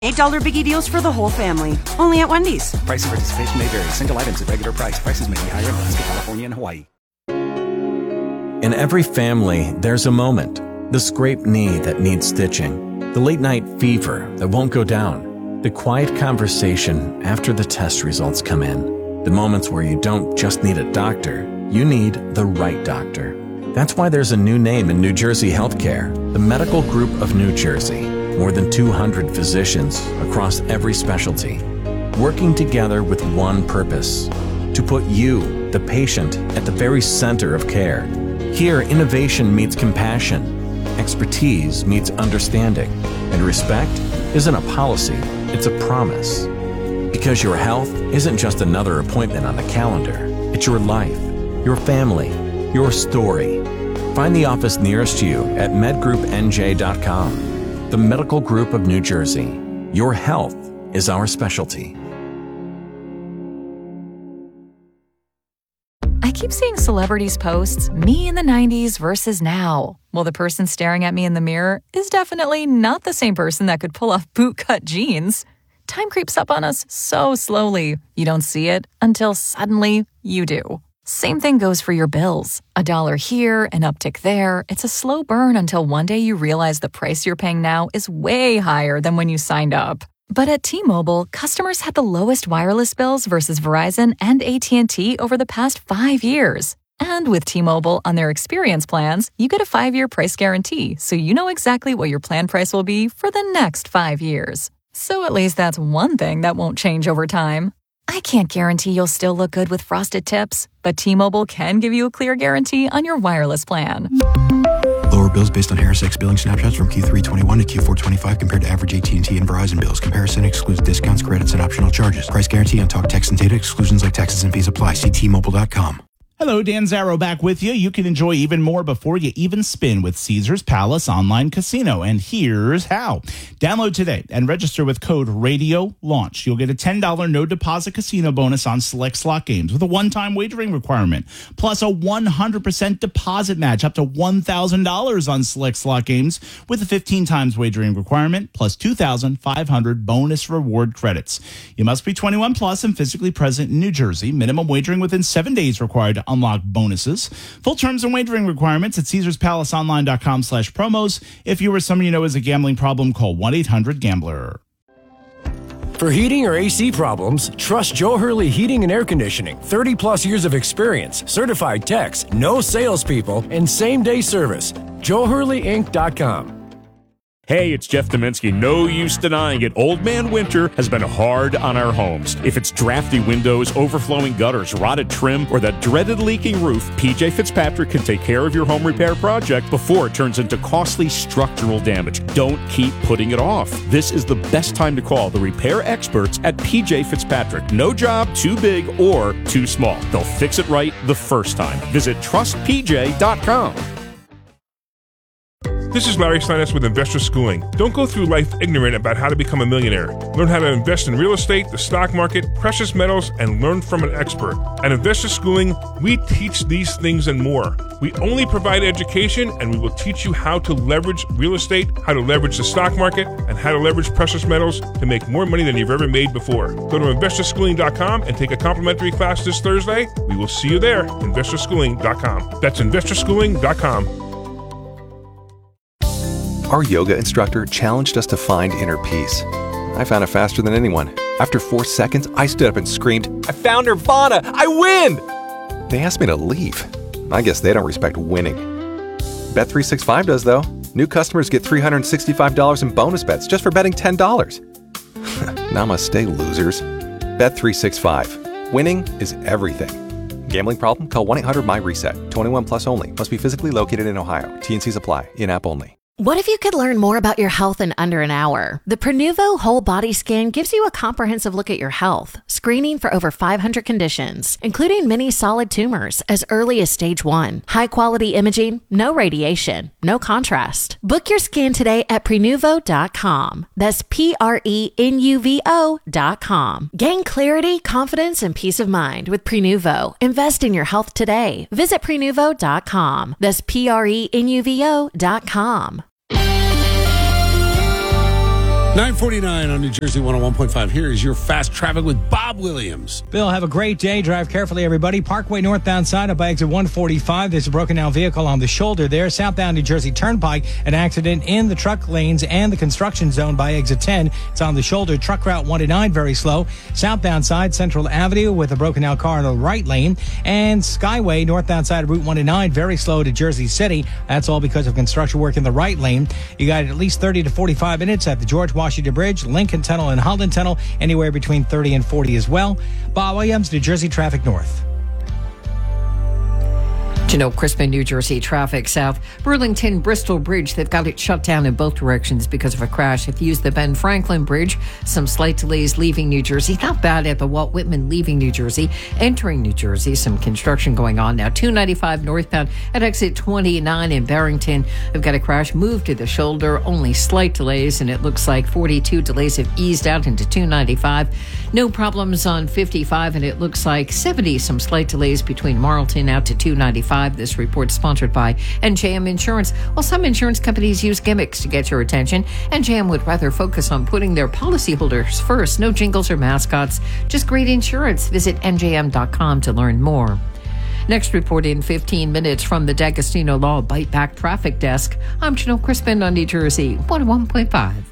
$8 biggie deals for the whole family. Only at Wendy's. Price and participation may vary. Single items at regular price. Prices may be higher in Alaska, California, and Hawaii. In every family, there's a moment. The scraped knee that needs stitching. The late-night fever that won't go down. The quiet conversation after the test results come in. The moments where you don't just need a doctor, you need the right doctor. That's why there's a new name in New Jersey healthcare, the Medical Group of New Jersey. More than 200 physicians across every specialty, working together with one purpose, to put you, the patient, at the very center of care. Here, innovation meets compassion, expertise meets understanding, and respect isn't a policy, it's a promise. Because your health isn't just another appointment on the calendar, it's your life, your family, your story. Find the office nearest you at medgroupnj.com. The Medical Group of New Jersey. Your health is our specialty. I keep seeing celebrities posts, me in the 90s versus now. Well, the person staring at me in the mirror is definitely not the same person that could pull off bootcut jeans. Time creeps up on us so slowly. You don't see it until suddenly you do. Same thing goes for your bills. $1 here, an uptick there. It's a slow burn until one day you realize the price you're paying now is way higher than when you signed up. But at T-Mobile, customers had the lowest wireless bills versus Verizon and AT&T over the past 5 years. And with T-Mobile on their experience plans, you get a 5-year price guarantee, so you know exactly what your plan price will be for the next 5 years. So at least that's one thing that won't change over time. I can't guarantee you'll still look good with frosted tips, but T-Mobile can give you a clear guarantee on your wireless plan. Lower bills based on Harris X billing snapshots from Q321 to Q425 compared to average AT&T and Verizon bills. Comparison excludes discounts, credits, and optional charges. Price guarantee on talk, text, and data. Exclusions like taxes and fees apply. See T-Mobile.com. Hello, Dan Zarrow back with you. You can enjoy even more before you even spin with Caesars Palace Online Casino. And here's how. Download today and register with code RADIO-LAUNCH. You'll get a $10 no-deposit casino bonus on select slot games with a one-time wagering requirement, plus a 100% deposit match up to $1,000 on select slot games with a 15 times wagering requirement, plus 2,500 bonus reward credits. You must be 21 plus and physically present in New Jersey. Minimum wagering within 7 days required to unlock bonuses. Full terms and wagering requirements at CaesarsPalaceOnline.com/promos. If you or someone you know has a gambling problem, call 1-800-GAMBLER. For heating or AC problems, trust Joe Hurley Heating and Air Conditioning. 30 plus years of experience, certified techs, no salespeople, and same-day service. JoeHurleyInc.com. Hey, it's Jeff Dominski. No use denying it. Old Man Winter has been hard on our homes. If it's drafty windows, overflowing gutters, rotted trim, or that dreaded leaking roof, PJ Fitzpatrick can take care of your home repair project before it turns into costly structural damage. Don't keep putting it off. This is the best time to call the repair experts at PJ Fitzpatrick. No job too big or too small. They'll fix it right the first time. Visit trustpj.com. This is Larry Steinitz with Investor Schooling. Don't go through life ignorant about how to become a millionaire. Learn how to invest in real estate, the stock market, precious metals, and learn from an expert. At Investor Schooling, we teach these things and more. We only provide education, and we will teach you how to leverage real estate, how to leverage the stock market, and how to leverage precious metals to make more money than you've ever made before. Go to investorschooling.com and take a complimentary class this Thursday. We will see you there. Investorschooling.com. That's investorschooling.com. Our yoga instructor challenged us to find inner peace. I found it faster than anyone. After 4 seconds, I stood up and screamed, "I found Nirvana! I win!" They asked me to leave. I guess they don't respect winning. Bet365 does, though. New customers get $365 in bonus bets just for betting $10. Namaste, losers. Bet365. Winning is everything. Gambling problem? Call 1-800-MY-RESET. 21 plus only. Must be physically located in Ohio. T&Cs apply. In-app only. What if you could learn more about your health in under an hour? The Prenuvo Whole Body Scan gives you a comprehensive look at your health, screening for over 500 conditions, including many solid tumors as early as stage 1. High-quality imaging, no radiation, no contrast. Book your scan today at Prenuvo.com. That's Prenuvo.com. Gain clarity, confidence, and peace of mind with Prenuvo. Invest in your health today. Visit Prenuvo.com. That's Prenuvo.com. 949 on New Jersey 101.5. Here is your fast traffic with Bob Williams. Bill, have a great day. Drive carefully, everybody. Parkway northbound side of exit 145. There's a broken down vehicle on the shoulder there. Southbound New Jersey Turnpike, an accident in the truck lanes and the construction zone by exit 10. It's on the shoulder. Truck route 109, very slow. Southbound side, Central Avenue with a broken down car in the right lane. And Skyway, northbound side of Route 109, very slow to Jersey City. That's all because of construction work in the right lane. You got at least 30 to 45 minutes at the George Washington Bridge, Lincoln Tunnel, and Holland Tunnel, anywhere between 30 and 40 as well. Bob Williams, New Jersey Traffic North. Janelle Crispin, New Jersey Traffic South. Burlington Bristol Bridge, they've got it shut down in both directions because of a crash. If you use the Ben Franklin Bridge, some slight delays leaving New Jersey. Not bad at the Walt Whitman leaving New Jersey. Entering New Jersey, some construction going on now. 295 northbound at exit 29 in Barrington. We've got a crash moved to the shoulder. Only slight delays, and it looks like 42 delays have eased out into 295. No problems on 55, and it looks like 70, some slight delays between Marlton out to 295. This report sponsored by NJM Insurance. While some insurance companies use gimmicks to get your attention, NJM would rather focus on putting their policyholders first. No jingles or mascots, just great insurance. Visit njm.com to learn more. Next report in 15 minutes from the D'Agostino Law Bite Back Traffic Desk. I'm Janelle Crispin on New Jersey 101.5.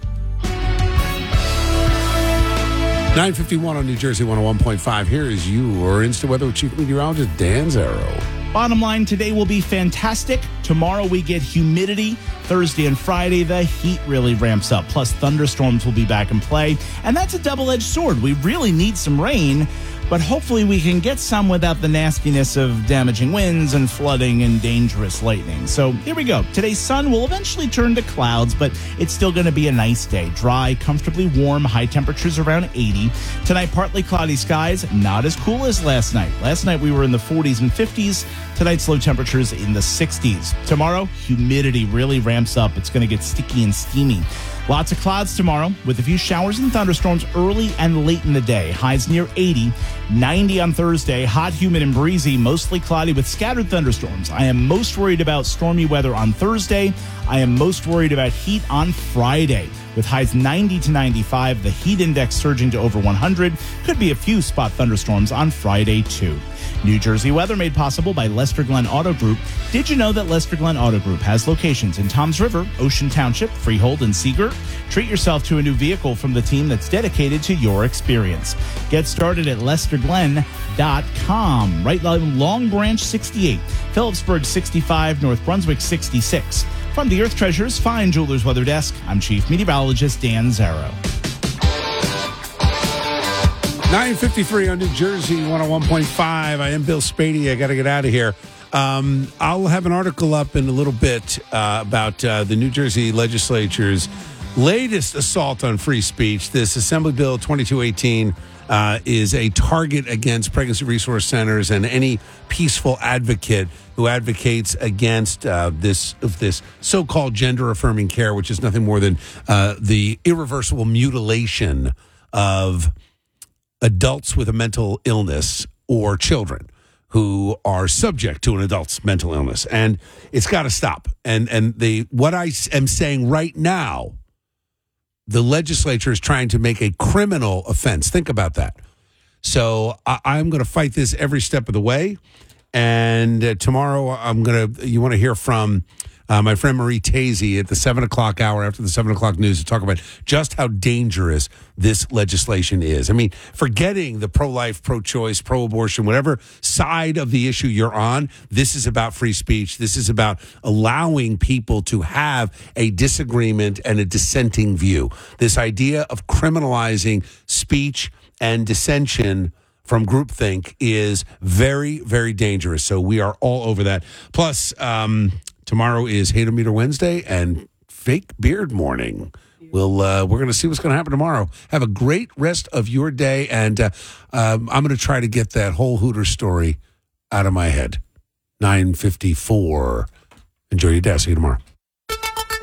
951 on New Jersey 101.5. Here is your Insta Weather with Chief Meteorologist Dan Zarrow. Bottom line, today will be fantastic. Tomorrow we get humidity. Thursday and Friday, the heat really ramps up. Plus, thunderstorms will be back in play. And that's a double-edged sword. We really need some rain, but hopefully we can get some without the nastiness of damaging winds and flooding and dangerous lightning. So here we go. Today's sun will eventually turn to clouds, but it's still going to be a nice day. Dry, comfortably warm, high temperatures around 80. Tonight, partly cloudy skies, not as cool as last night. Last night we were in the 40s and 50s. Tonight's low temperatures in the 60s. Tomorrow, humidity really ramps up. It's going to get sticky and steamy. Lots of clouds tomorrow with a few showers and thunderstorms early and late in the day. Highs near 80, 90 on Thursday. Hot, humid, and breezy, mostly cloudy with scattered thunderstorms. I am most worried about stormy weather on Thursday. I am most worried about heat on Friday. With highs 90 to 95, the heat index surging to over 100. Could be a few spot thunderstorms on Friday, too. New Jersey weather made possible by Lester Glenn Auto Group. Did you know that Lester Glenn Auto Group has locations in Toms River, Ocean Township, Freehold, and Seagirt? Treat yourself to a new vehicle from the team that's dedicated to your experience. Get started at lesterglenn.com. Right along Long Branch 68, Phillipsburg 65, North Brunswick 66. From the Earth Treasures Fine Jewelers Weather Desk, I'm Chief Meteorologist Dan Zarrow. 953 on New Jersey 101.5. I am Bill Spady. I got to get out of here. I'll have an article up in a little bit about the New Jersey legislature's latest assault on free speech. This Assembly Bill 2218 is a target against pregnancy resource centers and any peaceful advocate who advocates against this so-called gender-affirming care, which is nothing more than the irreversible mutilation of adults with a mental illness or children who are subject to an adult's mental illness. And it's got to stop. And what I am saying right now, the legislature is trying to make a criminal offense. Think about that. So I'm going to fight this every step of the way. And tomorrow you want to hear from my friend Marie Tazy at the 7 o'clock hour after the 7 o'clock news to talk about just how dangerous this legislation is. I mean, forgetting the pro-life, pro-choice, pro-abortion, whatever side of the issue you're on, this is about free speech. This is about allowing people to have a disagreement and a dissenting view. This idea of criminalizing speech and dissension from groupthink is very, very dangerous. So we are all over that. Plus, tomorrow is Hate-O-Meter Wednesday and Fake Beard Morning. We're going to see what's going to happen tomorrow. Have a great rest of your day, and I'm going to try to get that whole Hooter story out of my head. 9:54. Enjoy your day. See you tomorrow.